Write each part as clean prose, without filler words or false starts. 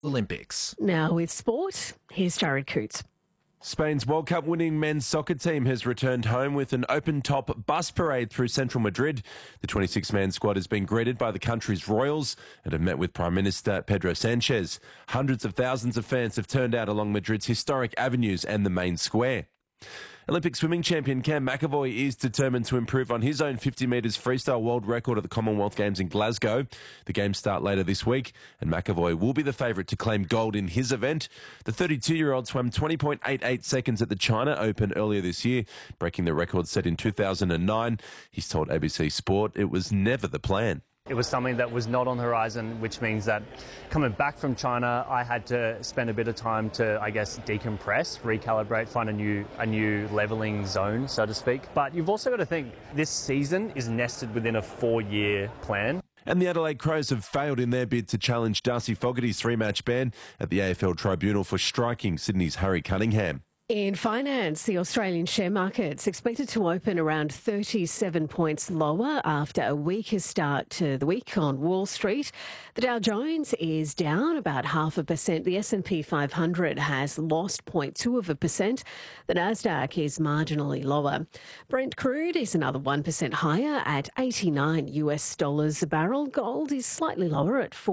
Olympics. Now with sport, here's Jared Coots. Spain's World Cup winning men's soccer team has returned home with an open-top bus parade through central Madrid. The 26-man squad has been greeted by the country's royals and have met with Prime Minister Pedro Sanchez. Hundreds of thousands of fans have turned out along Madrid's historic avenues and the main square. Olympic swimming champion Cam McEvoy is determined to improve on his own 50 metres freestyle world record at the Commonwealth Games in Glasgow. The Games start later this week, and McEvoy will be the favourite to claim gold in his event. The 32-year-old swam 20.88 seconds at the China Open earlier this year, breaking the record set in 2009. He's told ABC Sport it was never the plan. It was something that was not on the horizon, which means that coming back from China, I had to spend a bit of time to, decompress, recalibrate, find a new levelling zone, so to speak. But you've also got to think this season is nested within a 4-year plan. And the Adelaide Crows have failed in their bid to challenge Darcy Fogarty's 3-match ban at the AFL Tribunal for striking Sydney's Harry Cunningham. In finance, the Australian share market's expected to open around 37 points lower after a weaker start to the week on Wall Street. The Dow Jones is down about 0.5%. The S&P 500 has lost 0.2%. The Nasdaq is marginally lower. Brent crude is another 1% higher at $89 a barrel. Gold is slightly lower at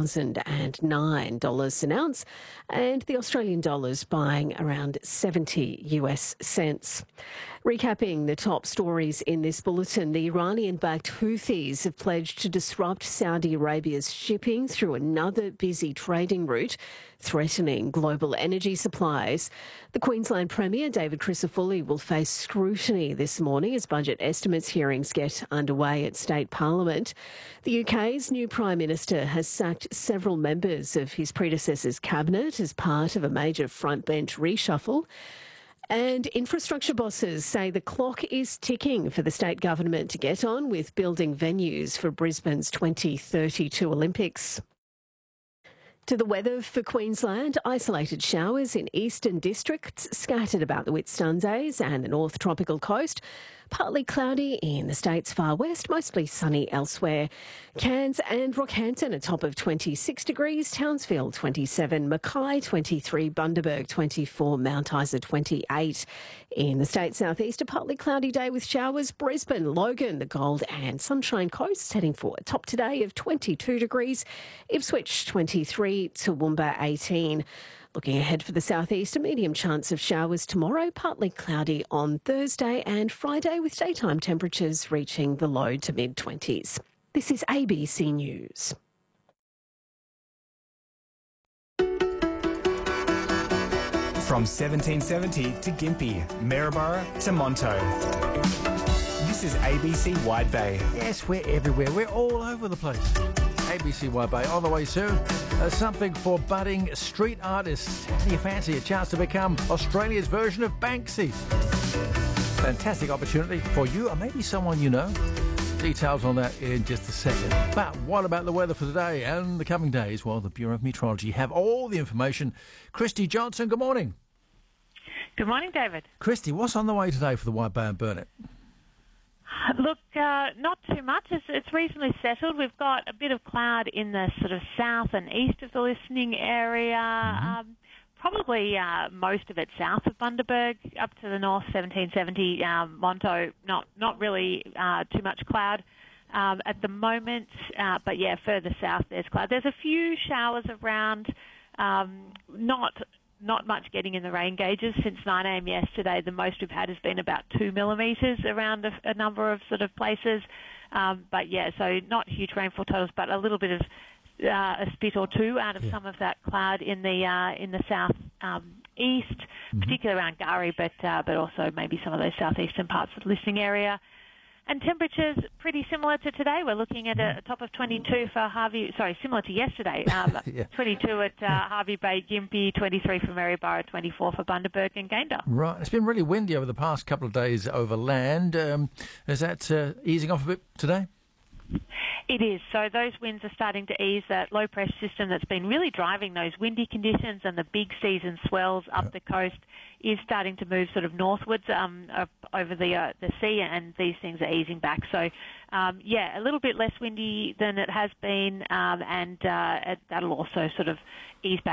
$4,009 an ounce. And the Australian dollar's buying around 70 US cents. Recapping the top stories in this bulletin, the Iranian-backed Houthis have pledged to disrupt Saudi Arabia's shipping through another busy trading route, threatening global energy supplies. The Queensland Premier, David Crisafulli, will face scrutiny this morning as budget estimates hearings get underway at State Parliament. The UK's new Prime Minister has sacked several members of his predecessor's cabinet as part of a major frontbench reshuffle. And infrastructure bosses say the clock is ticking for the state government to get on with building venues for Brisbane's 2032 Olympics. To the weather for Queensland, isolated showers in eastern districts scattered about the Whitsundays and the North Tropical Coast. Partly cloudy in the state's far west, mostly sunny elsewhere. Cairns and Rockhampton a top of 26 degrees, Townsville 27, Mackay 23, Bundaberg 24, Mount Isa 28. In the state's southeast, a partly cloudy day with showers. Brisbane, Logan, the Gold and Sunshine Coast heading for a top today of 22 degrees. Ipswich 23, Toowoomba 18. Looking ahead for the southeast, a medium chance of showers tomorrow, partly cloudy on Thursday and Friday with daytime temperatures reaching the low to mid-20s. This is ABC News. From 1770 to Gympie, Maryborough to Monto. This is ABC Wide Bay. Yes, we're everywhere. We're all over the place. ABC Wide Bay. On the way soon, something for budding street artists. How do you fancy a chance to become Australia's version of Banksy? Fantastic opportunity for you or maybe someone you know. Details on that in just a second. But what about the weather for today and the coming days? Well, the Bureau of Meteorology have all the information. Christy Johnson, good morning. Good morning, David. Christy, what's on the way today for the Wide Bay and Burnett? Look, not too much. It's reasonably settled. We've got a bit of cloud in the sort of south and east of the listening area. Probably most of it south of Bundaberg, up to the north, 1770. Monto, not really too much cloud at the moment. But yeah, further south there's cloud. There's a few showers around, not much getting in the rain gauges. Since 9 a.m. yesterday, the most we've had has been about 2 millimetres around a number of sort of places. But yeah, so not huge rainfall totals, but a little bit of a spit or two out of some of that cloud in the south east, particularly around Gari, but also maybe some of those southeastern parts of the listening area. And temperatures pretty similar to today. We're looking at a top of 22 for Harvey, similar to yesterday. 22 at Harvey Bay, Gympie, 23 for Maryborough, 24 for Bundaberg and Gayndah. Right. It's been really windy over the past couple of days over land. Is that easing off a bit today? It is. So those winds are starting to ease. That low pressure system that's been really driving those windy conditions and the big seas and swells up the coast is starting to move sort of northwards over the sea, and these things are easing back. So, a little bit less windy than it has been, and that'll also sort of ease back